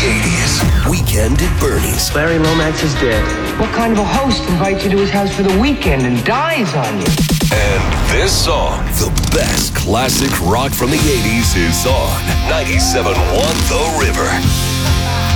80s. Weekend at Bernie's. Larry Lomax is dead. What kind of a host invites you to his house for the weekend and dies on you? And this song, the best classic rock from the 80s, is on 97.1 The River.